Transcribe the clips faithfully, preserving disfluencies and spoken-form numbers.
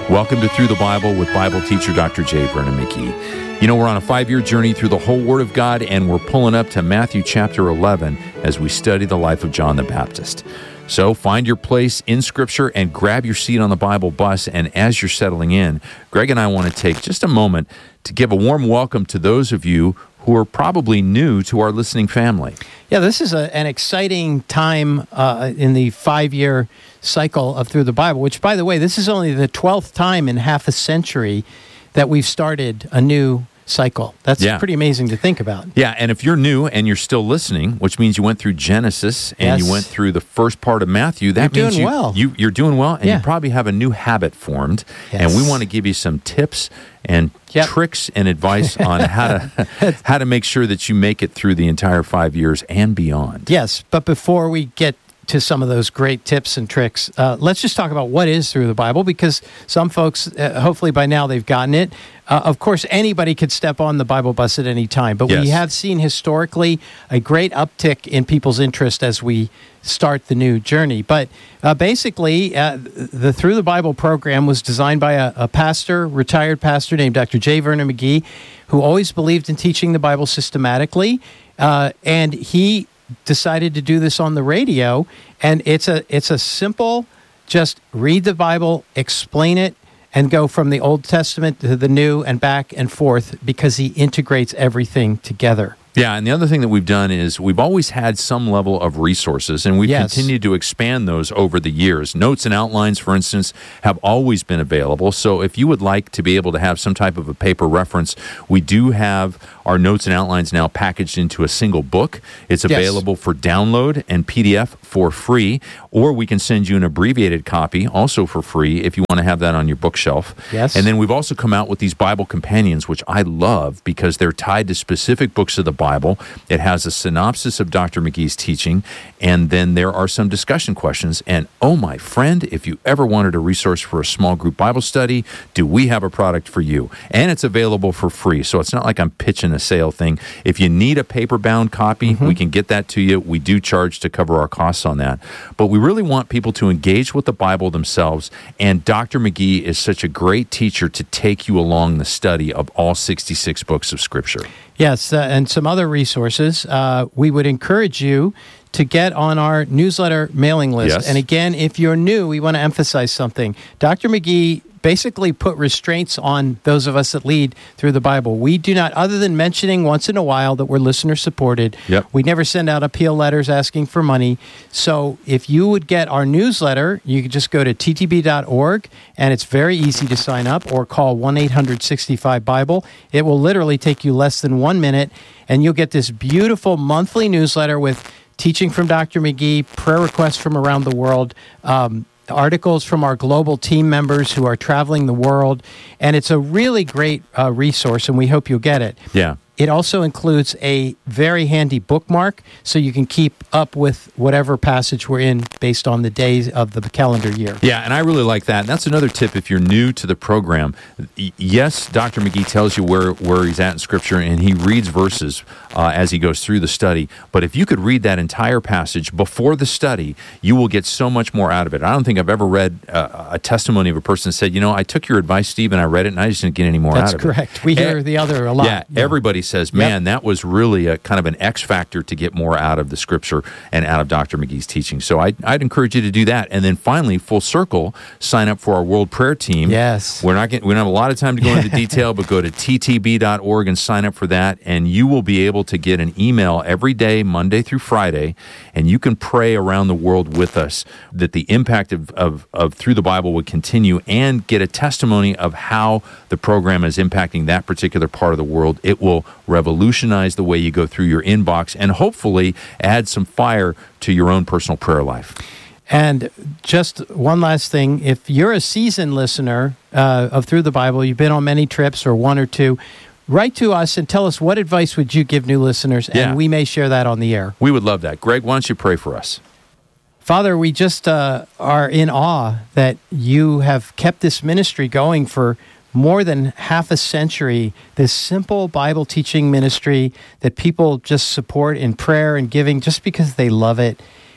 Welcome to Through the Bible with Bible teacher Doctor J. Vernon McGee. You know, we're on a five-year journey through the whole Word of God, and we're pulling up to Matthew chapter eleven as we study the life of John the Baptist. So find your place in Scripture and grab your seat on the Bible bus, and as you're settling in, Greg and I want to take just a moment to give a warm welcome to those of you who are probably new to our listening family. Yeah, this is a, an exciting time uh, in the five-year cycle of Through the Bible, which, by the way, this is only the twelfth time in half a century that we've started a new cycle. That's Yeah. pretty amazing to think about. Yeah, and if you're new and you're still listening, which means you went through Genesis and Yes. you went through the first part of Matthew, that You're means doing you, well. you, you're doing well, and Yeah. you probably have a new habit formed. Yes. And we want to give you some tips and Yep. tricks and advice on how to how to make sure that you make it through the entire five years and beyond. Yes, but before we get to some of those great tips and tricks, uh, let's just talk about what is Through the Bible, because some folks, uh, hopefully by now they've gotten it. Uh, of course, anybody could step on the Bible bus at any time, but we Yes. have seen historically a great uptick in people's interest as we start the new journey. But uh, basically, uh, the Through the Bible program was designed by a, a pastor, retired pastor named Doctor J. Vernon McGee, who always believed in teaching the Bible systematically, uh, and he decided to do this on the radio. And it's a it's a simple, just read the Bible, explain it, and go from the Old Testament to the New and back and forth, because he integrates everything together. Yeah, and the other thing that we've done is we've always had some level of resources, and we've Yes. continued to expand those over the years. Notes and outlines, for instance, have always been available. So if you would like to be able to have some type of a paper reference, we do have our notes and outlines now packaged into a single book. It's Yes. available for download and P D F for free, or we can send you an abbreviated copy also for free if you want to have that on your bookshelf. Yes. And then we've also come out with these Bible companions, which I love because they're tied to specific books of the Bible. It has a synopsis of Doctor McGee's teaching, and then there are some discussion questions. And oh, my friend, if you ever wanted a resource for a small group Bible study, do we have a product for you? And it's available for free, so it's not like I'm pitching a sale thing. If you need a paper-bound copy, Mm-hmm. we can get that to you. We do charge to cover our costs on that. But we really want people to engage with the Bible themselves, and Doctor McGee is such a great teacher to take you along the study of all sixty-six books of Scripture. Yes, uh, and some other resources. Uh, we would encourage you to get on our newsletter mailing list. Yes. And again, if you're new, we want to emphasize something. Doctor McGee basically put restraints on those of us that lead through the Bible. We do not, other than mentioning once in a while that we're listener supported, Yep. we never send out appeal letters asking for money. So if you would get our newsletter, you can just go to t t b dot org, and it's very easy to sign up, or call one eight hundred sixty-five Bible. It will literally take you less than one minute, and you'll get this beautiful monthly newsletter with teaching from Doctor McGee, prayer requests from around the world, um, articles from our global team members who are traveling the world, and it's a really great uh, resource, and we hope you'll get it. Yeah. It also includes a very handy bookmark, so you can keep up with whatever passage we're in based on the days of the calendar year. Yeah, and I really like that. And that's another tip if you're new to the program. Y- Yes, Doctor McGee tells you where, where he's at in Scripture, and he reads verses uh, as he goes through the study. But if you could read that entire passage before the study, you will get so much more out of it. I don't think I've ever read uh, a testimony of a person that said, you know, I took your advice, Steve, and I read it, and I just didn't get any more That's out of correct. it. We hear Eh, the other a lot. Yeah, everybody says, man, Yep. that was really a kind of an X factor to get more out of the Scripture and out of Doctor McGee's teaching. So I'd, I'd encourage you to do that. And then finally, full circle, sign up for our World Prayer Team. Yes. We're not getting, we don't have a lot of time to go into detail, but go to t t b dot org and sign up for that, and you will be able to get an email every day, Monday through Friday, and you can pray around the world with us that the impact of, of, of Through the Bible would continue, and get a testimony of how the program is impacting that particular part of the world. It will revolutionize the way you go through your inbox, and hopefully add some fire to your own personal prayer life. And just one last thing, if you're a seasoned listener uh, of Through the Bible, you've been on many trips or one or two, write to us and tell us what advice would you give new listeners, and Yeah. we may share that on the air. We would love that. Greg, why don't you pray for us? Father, we just uh, are in awe that you have kept this ministry going for more than half a century, this simple Bible teaching ministry that people just support in prayer and giving just because they love it.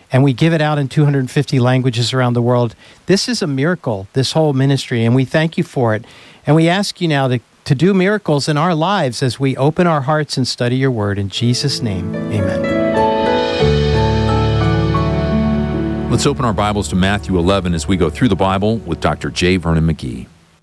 and we give it out in two hundred fifty languages around the world. This is a miracle, this whole ministry, and we thank you for it. And we ask you now to, to do miracles in our lives as we open our hearts and study your word. In Jesus' name, amen. Let's open our Bibles to Matthew eleven as we go through the Bible with Doctor J. Vernon McGee.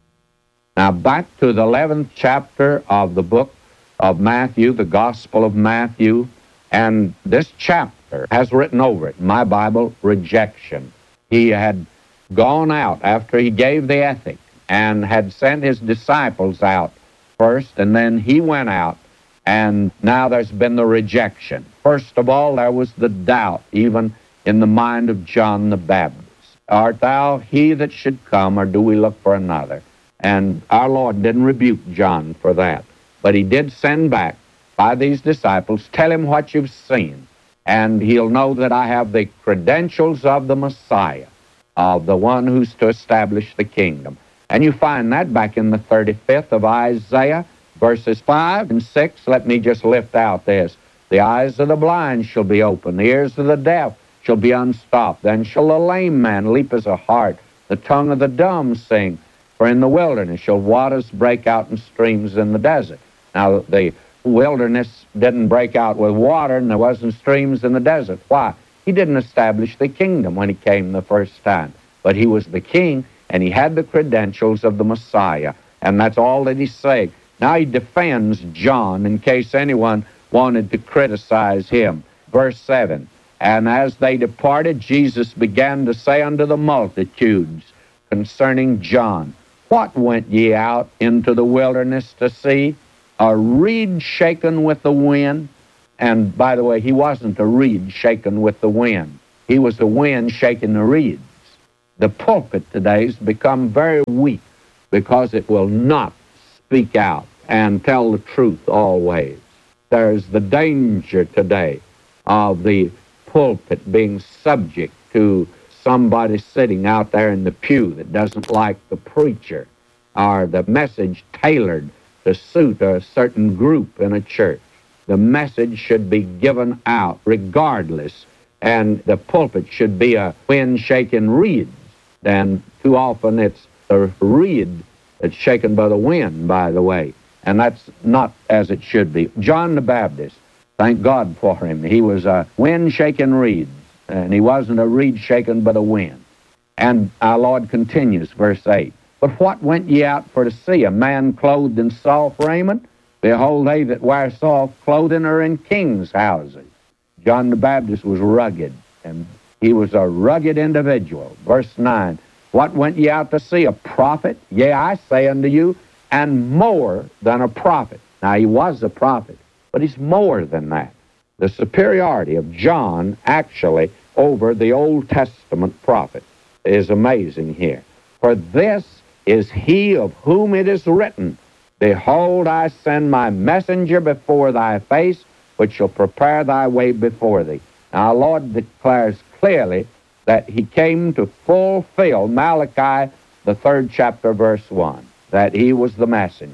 Now back to the eleventh chapter of the book of Matthew, the Gospel of Matthew, and this chapter has written over it, in my Bible, rejection. He had gone out after he gave the ethic and had sent his disciples out first, and then he went out, and now there's been the rejection. First of all, there was the doubt, even in the mind of John the Baptist. Art thou he that should come, or do we look for another? And our Lord didn't rebuke John for that, but he did send back by these disciples, tell him what you've seen, and he'll know that I have the credentials of the Messiah, of the one who's to establish the kingdom. And you find that back in the thirty-fifth of Isaiah, verses five and six. Let me just lift out this. The eyes of the blind shall be opened, the ears of the deaf shall be unstopped. Then shall the lame man leap as a hart, the tongue of the dumb sing. For in the wilderness shall waters break out in streams in the desert. Now, the wilderness didn't break out with water, and there wasn't streams in the desert. Why? He didn't establish the kingdom when he came the first time. But he was the king, and he had the credentials of the Messiah. And that's all that he's saying. Now he defends John in case anyone wanted to criticize him. Verse seven. And as they departed, Jesus began to say unto the multitudes concerning John, What went ye out into the wilderness to see? A reed shaken with the wind? And by the way, he wasn't a reed shaken with the wind. He was the wind shaking the reeds. The pulpit today has become very weak because it will not speak out and tell the truth always. There's the danger today of the pulpit being subject to somebody sitting out there in the pew that doesn't like the preacher or the message tailored to suit a certain group in a church. The message should be given out regardless, and the pulpit should be a wind-shaking reed. And too often it's a reed that's shaken by the wind, by the way, and that's not as it should be. John the Baptist, thank God for him. He was a wind-shaking reed, and he wasn't a reed shaken by the wind. And our Lord continues, verse eight. But what went ye out for to see? A man clothed in soft raiment? Behold, they that wear soft clothing are in kings' houses. John the Baptist was rugged, and he was a rugged individual. Verse nine. What went ye out to see? A prophet? Yea, I say unto you, and more than a prophet. Now, he was a prophet, but he's more than that. The superiority of John, actually, over the Old Testament prophet is amazing here. For this is he of whom it is written, Behold, I send my messenger before thy face, which shall prepare thy way before thee. Now, our Lord declares clearly that he came to fulfill Malachi, the third chapter, verse one, that he was the messenger.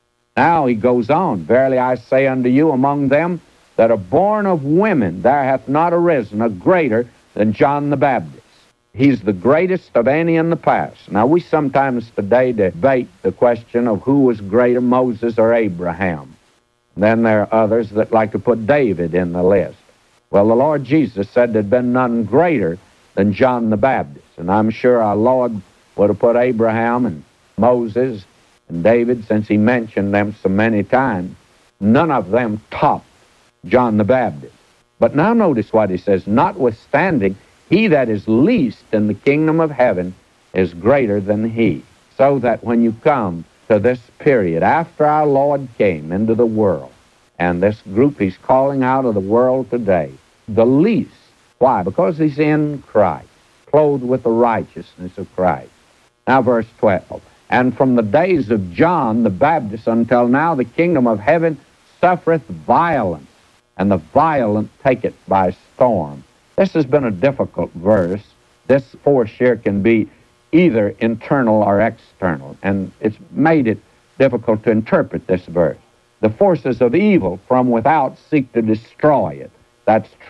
Now he goes on, Verily I say unto you, among them that are born of women, there hath not arisen a greater than John the Baptist. He's the greatest of any in the past. Now, we sometimes today debate the question of who was greater, Moses or Abraham. Then there are others that like to put David in the list. Well, the Lord Jesus said there'd been none greater than John the Baptist. And I'm sure our Lord would have put Abraham and Moses and David, since he mentioned them so many times. None of them topped John the Baptist. But now notice what he says, notwithstanding, he that is least in the kingdom of heaven is greater than he. So that when you come to this period, after our Lord came into the world, and this group he's calling out of the world today, the least. Why? Because he's in Christ, clothed with the righteousness of Christ. Now verse twelve. And from the days of John the Baptist until now, the kingdom of heaven suffereth violence, and the violent take it by storm. This has been a difficult verse. This force here can be either internal or external, and it's made it difficult to interpret this verse. The forces of evil from without seek to destroy it. That's true.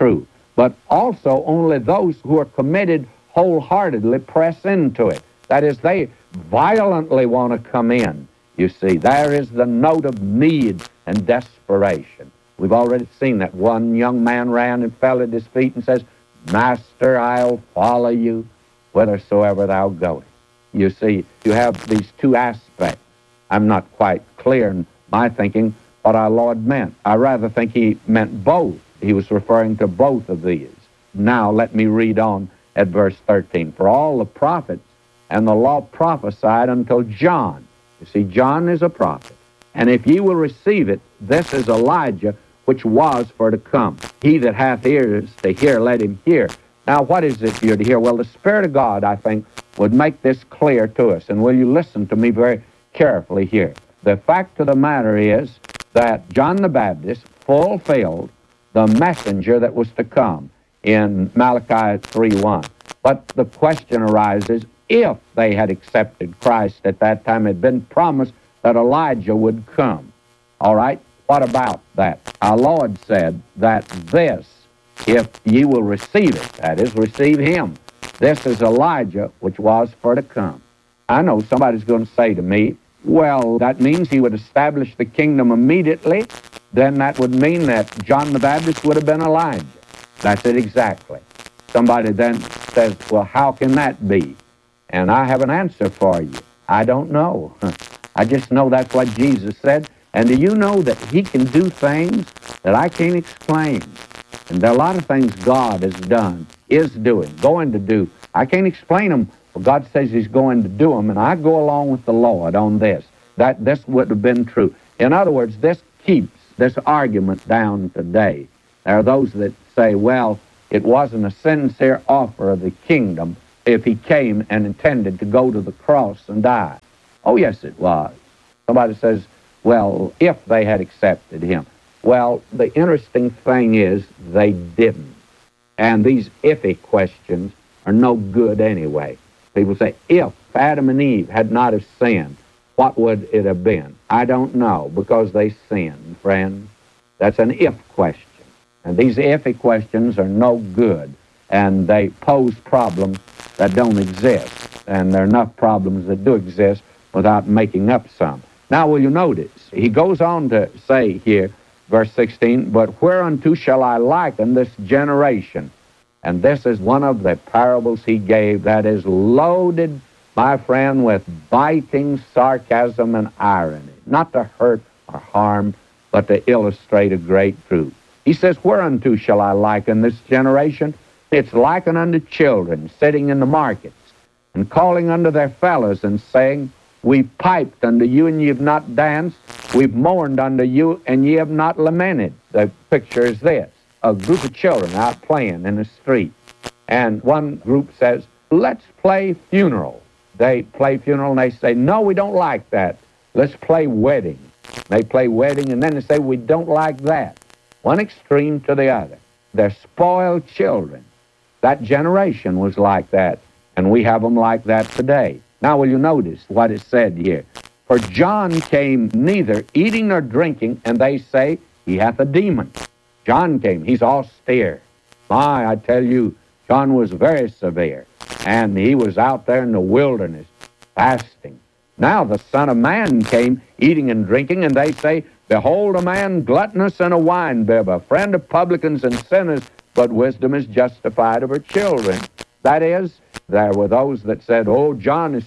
but also only those who are committed wholeheartedly press into it. That is, they violently want to come in. You see, there is the note of need and desperation. We've already seen that. One young man ran and fell at his feet and says, Master, I'll follow you whithersoever thou goest. You see, you have these two aspects. I'm not quite clear in my thinking what our Lord meant. I rather think he meant both. He was referring to both of these. Now let me read on at verse thirteen. For all the prophets and the law prophesied until John. You see, John is a prophet. And if ye will receive it, this is Elijah, which was for to come. He that hath ears to hear, let him hear. Now, what is it you're to hear? Well, the Spirit of God, I think, would make this clear to us. And will you listen to me very carefully here? The fact of the matter is that John the Baptist fulfilled the messenger that was to come in Malachi three one. But the question arises, if they had accepted Christ at that time, it had been promised that Elijah would come. All right, what about that? Our Lord said that this, if ye will receive it, that is, receive him, this is Elijah, which was for to come. I know somebody's going to say to me, well, that means he would establish the kingdom immediately. Then that would mean that John the Baptist would have been Elijah. That's it exactly. Somebody then says, well, how can that be? And I have an answer for you. I don't know. I just know that's what Jesus said. And do you know that he can do things that I can't explain? And there are a lot of things God has done, is doing, going to do. I can't explain them, but God says he's going to do them, and I go along with the Lord on this. That this would have been true. In other words, this keeps this argument down today. There are those that say, well, it wasn't a sincere offer of the kingdom if he came and intended to go to the cross and die. Oh, yes, it was. Somebody says, well, if they had accepted him. Well, the interesting thing is they didn't. And these iffy questions are no good anyway. People say, if Adam and Eve had not have sinned, what would it have been? I don't know, because they sinned, friends. That's an if question. And these iffy questions are no good, and they pose problems that don't exist. And there are enough problems that do exist without making up some. Now, will you notice? He goes on to say here, verse sixteen, but whereunto shall I liken this generation? And this is one of the parables he gave that is loaded, my friend, with biting sarcasm and irony, not to hurt or harm, but to illustrate a great truth. He says, whereunto shall I liken this generation? It's likened unto children sitting in the markets and calling unto their fellows and saying, we piped unto you, and ye have not danced. We've mourned unto you, and ye have not lamented. The picture is this. A group of children out playing in the street. And one group says, let's play funeral. They play funeral, and they say, no, we don't like that. Let's play wedding. They play wedding, and then they say, we don't like that. One extreme to the other. They're spoiled children. That generation was like that, and we have them like that today. Now, will you notice what is said here? For John came neither eating nor drinking, and they say he hath a demon. John came. He's austere. My, I tell you, John was very severe, and he was out there in the wilderness fasting. Now the Son of Man came eating and drinking, and they say, behold, a man gluttonous and a wine-bibber, a friend of publicans and sinners, but wisdom is justified of her children. That is, there were those that said, oh, John is